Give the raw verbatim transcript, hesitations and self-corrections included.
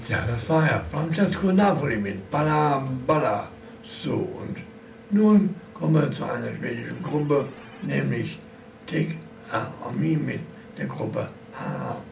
Ja, das war ja Francesco Napoli mit Balla Balla. So, und nun kommen wir zu einer schwedischen Gruppe, nämlich Take a On Me mit der Gruppe Haram.